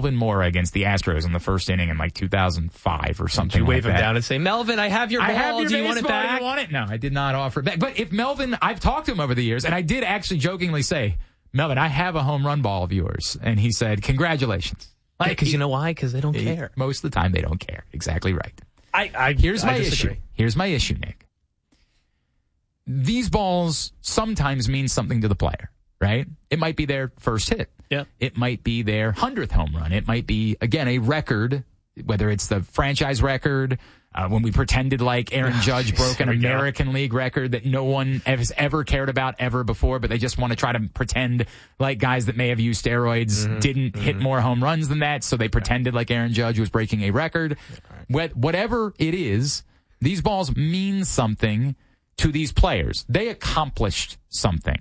Melvin Mora against the Astros in the first inning in like 2005 or something. Did you wave like him that. down and say, Melvin, I have your ball. Do you want it back? Do you want it? No, I did not offer it back. But if Melvin, I've talked to him over the years, and I did actually jokingly say, Melvin, I have a home run ball of yours. And he said, congratulations. Because you know why? Because they don't care. Most of the time, they don't care. Exactly right. Here's my issue. Here's my issue, Nick. These balls sometimes mean something to the player, right? It might be their first hit. Yeah. It might be their 100th home run. It might be, again, a record, whether it's the franchise record, when we pretended like Aaron Judge broke an American League record that no one has ever cared about ever before, but they just want to try to pretend like guys that may have used steroids didn't hit more home runs than that, so they pretended like Aaron Judge was breaking a record. Whatever it is, these balls mean something to these players. They accomplished something.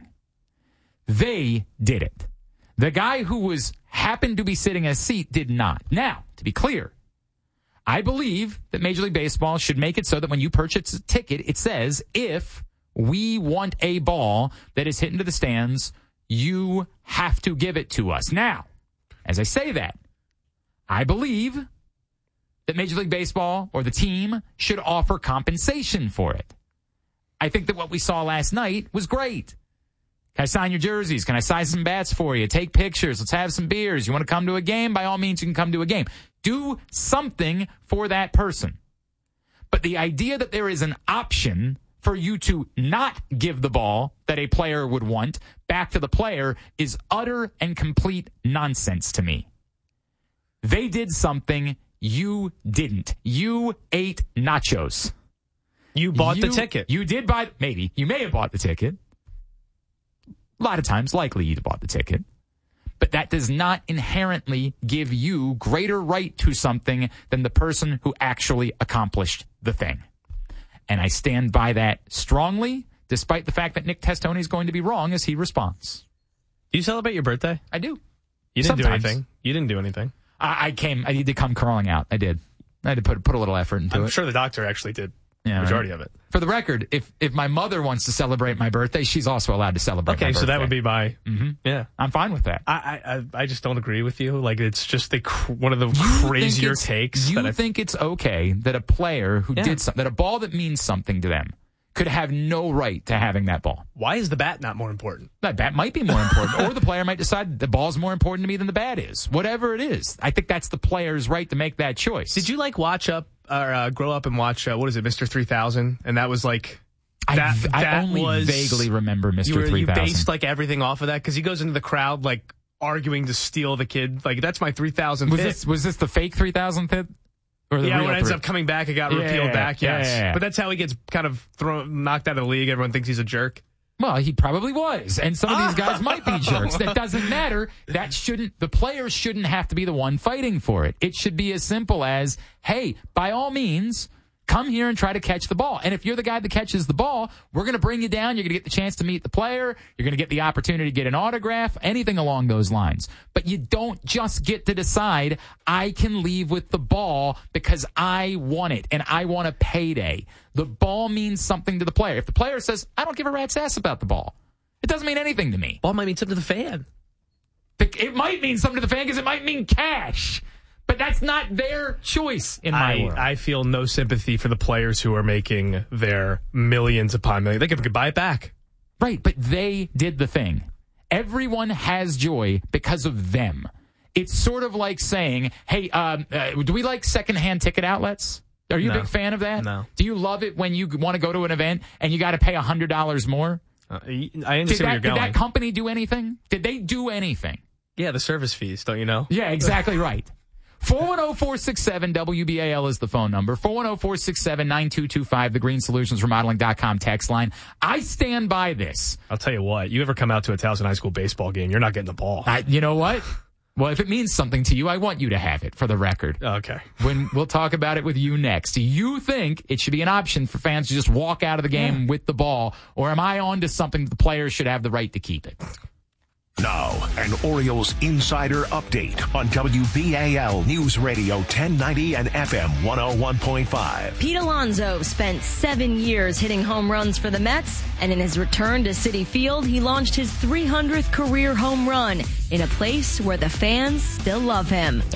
They did it. The guy who happened to be sitting in a seat did not. Now, to be clear, I believe that Major League Baseball should make it so that when you purchase a ticket, it says, if we want a ball that is hit into the stands, you have to give it to us. Now, as I say that, I believe that Major League Baseball or the team should offer compensation for it. I think that what we saw last night was great. Can I sign your jerseys? Can I sign some bats for you? Take pictures. Let's have some beers. You want to come to a game? By all means, you can come to a game. Do something for that person. But the idea that there is an option for you to not give the ball that a player would want back to the player is utter and complete nonsense to me. They did something you didn't. You ate nachos. You bought the ticket. You did buy, maybe. You may have bought the ticket. A lot of times, likely you bought the ticket. But that does not inherently give you greater right to something than the person who actually accomplished the thing. And I stand by that strongly, despite the fact that Nick Testoni is going to be wrong as he responds. Do you celebrate your birthday? I do. You didn't do anything. You didn't do anything. I need to come crawling out. I did. I had to put a little effort into it. I'm sure the doctor actually did. Yeah, majority of it. For the record, if my mother wants to celebrate my birthday, she's also allowed to celebrate my birthday. Okay, so that would be my... Yeah. I'm fine with that. I just don't agree with you. Like, it's just one of the crazier takes. You think it's okay that a player who did something, that a ball that means something to them, could have no right to having that ball? Why is the bat not more important? That bat might be more important, or the player might decide the ball's more important to me than the bat is. Whatever it is. I think that's the player's right to make that choice. Did you, grow up and watch, Mr. 3000? And that was like... I only vaguely remember Mr. 3000. You based everything off of that? Because he goes into the crowd arguing to steal the kid. That's my 3000th hit. Was this the fake 3000th hit? Or the real when it ends up coming back, it got repealed back, yes. Yeah. But that's how he gets kind of knocked out of the league. Everyone thinks he's a jerk. Well, he probably was. And some of these guys might be jerks. That doesn't matter. The players shouldn't have to be the one fighting for it. It should be as simple as, hey, by all means, come here and try to catch the ball. And if you're the guy that catches the ball, we're going to bring you down. You're going to get the chance to meet the player. You're going to get the opportunity to get an autograph, anything along those lines. But you don't just get to decide, I can leave with the ball because I want it and I want a payday. The ball means something to the player. If the player says, I don't give a rat's ass about the ball, it doesn't mean anything to me. Ball might mean something to the fan. It might mean something to the fan because it might mean cash. But that's not their choice in my world. I feel no sympathy for the players who are making their millions upon millions. They could buy it back. Right, but they did the thing. Everyone has joy because of them. It's sort of like saying, hey, do we like secondhand ticket outlets? Are you a big fan of that? No. Do you love it when you want to go to an event and you got to pay $100 more? I understand where you're going. Did that company do anything? Did they do anything? Yeah, the service fees, don't you know? Yeah, exactly right. 410-467-WBAL is the phone number. 410-467-9225, the GreenSolutionsRemodeling.com text line. I stand by this. I'll tell you what. You ever come out to a Towson High School baseball game, you're not getting the ball. You know what? Well, if it means something to you, I want you to have it for the record. Okay. We'll talk about it with you next. Do you think it should be an option for fans to just walk out of the game with the ball, or am I on to something that the players should have the right to keep it? Now, an Orioles insider update on WBAL News Radio 1090 and FM 101.5. Pete Alonso spent 7 years hitting home runs for the Mets, and in his return to Citi Field, he launched his 300th career home run in a place where the fans still love him.